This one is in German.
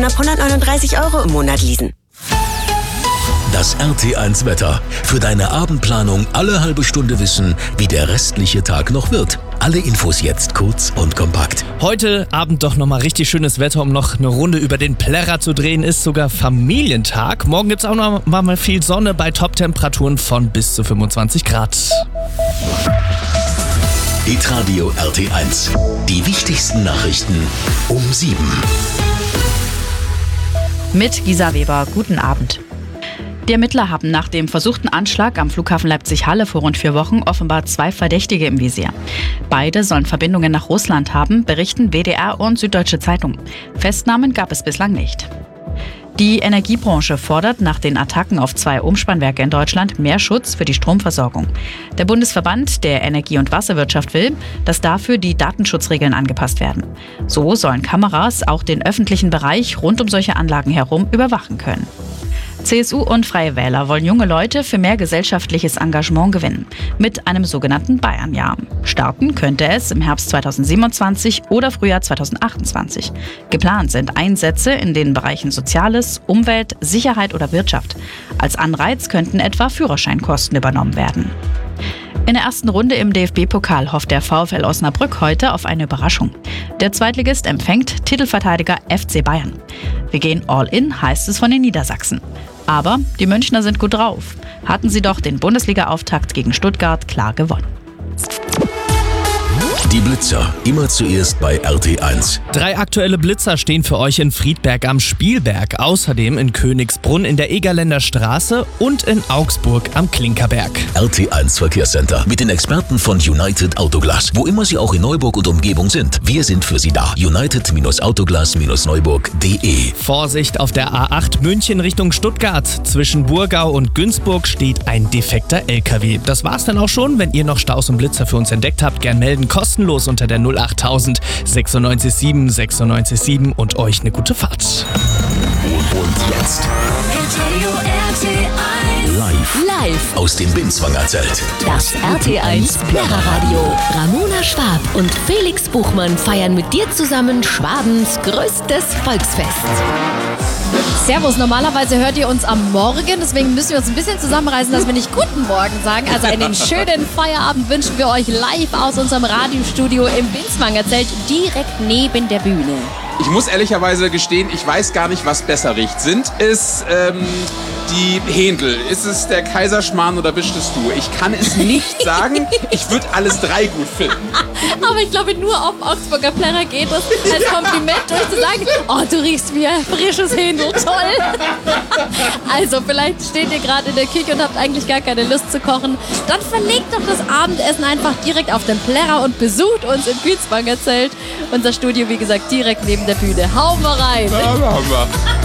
ab 139 € im Monat leasen. Das RT1 Wetter. Für deine Abendplanung alle halbe Stunde wissen, wie der restliche Tag noch wird. Alle Infos jetzt kurz und kompakt. Heute Abend doch nochmal richtig schönes Wetter, um noch eine Runde über den Plärrer zu drehen. Ist sogar Familientag. Morgen gibt's auch noch mal viel Sonne bei Top-Temperaturen von bis zu 25 Grad. Hitradio RT1. Die wichtigsten Nachrichten um 7. Mit Gisa Weber, guten Abend. Die Ermittler haben nach dem versuchten Anschlag am Flughafen Leipzig-Halle vor rund 4 Wochen offenbar 2 Verdächtige im Visier. Beide sollen Verbindungen nach Russland haben, berichten WDR und Süddeutsche Zeitung. Festnahmen gab es bislang nicht. Die Energiebranche fordert nach den Attacken auf 2 Umspannwerke in Deutschland mehr Schutz für die Stromversorgung. Der Bundesverband der Energie- und Wasserwirtschaft will, dass dafür die Datenschutzregeln angepasst werden. So sollen Kameras auch den öffentlichen Bereich rund um solche Anlagen herum überwachen können. CSU und Freie Wähler wollen junge Leute für mehr gesellschaftliches Engagement gewinnen. Mit einem sogenannten Bayernjahr. Starten könnte es im Herbst 2027 oder Frühjahr 2028. Geplant sind Einsätze in den Bereichen Soziales, Umwelt, Sicherheit oder Wirtschaft. Als Anreiz könnten etwa Führerscheinkosten übernommen werden. In der ersten Runde im DFB-Pokal hofft der VfL Osnabrück heute auf eine Überraschung. Der Zweitligist empfängt Titelverteidiger FC Bayern. Wir gehen all in, heißt es von den Niedersachsen. Aber die Münchner sind gut drauf. Hatten sie doch den Bundesliga-Auftakt gegen Stuttgart klar gewonnen. Die Blitzer, immer zuerst bei RT1. 3 aktuelle Blitzer stehen für euch in Friedberg am Spielberg, außerdem in Königsbrunn in der Egerländer Straße und in Augsburg am Klinkerberg. RT1 Verkehrscenter mit den Experten von United Autoglas. Wo immer Sie auch in Neuburg und Umgebung sind, wir sind für Sie da. United-Autoglas-Neuburg.de. Vorsicht auf der A8 München Richtung Stuttgart. Zwischen Burgau und Günzburg steht ein defekter LKW. Das war's dann auch schon. Wenn ihr noch Staus und Blitzer für uns entdeckt habt, gern melden. Kostenlos unter der 08000 967 967 und euch eine gute Fahrt. Und jetzt live aus dem Binswanger Zelt. Das RT1 Plärrerradio. Ramona Schwab und Felix Buchmann feiern mit dir zusammen Schwabens größtes Volksfest. Servus, normalerweise hört ihr uns am Morgen, deswegen müssen wir uns ein bisschen zusammenreißen, dass wir nicht guten Morgen sagen. Also einen schönen Feierabend wünschen wir euch live aus unserem Radiostudio im Binswanger Zelt, direkt neben der Bühne. Ich muss ehrlicherweise gestehen, ich weiß gar nicht, was besser riecht. Sind es die Händel? Ist es der Kaiserschmarrn oder bist es du? Ich kann es nicht sagen. Ich würde alles 3 gut finden. Aber ich glaube, nur auf Augsburger Plärrer geht es als Kompliment durch zu sagen, oh, du riechst wie ein frisches Händel, toll. Also vielleicht steht ihr gerade in der Küche und habt eigentlich gar keine Lust zu kochen. Dann verlegt doch das Abendessen einfach direkt auf den Plärrer und besucht uns im Binswanger Zelt. Unser Studio, wie gesagt, direkt neben der Bühne. Hauen wir rein. Ja, haben wir.